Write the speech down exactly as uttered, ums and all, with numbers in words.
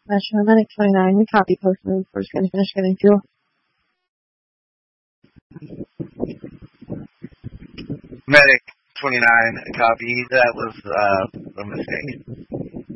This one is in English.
National Medic twenty-nine, we copy post move. We're just going to finish getting fuel. Medic twenty-nine, copy. That was uh, a mistake.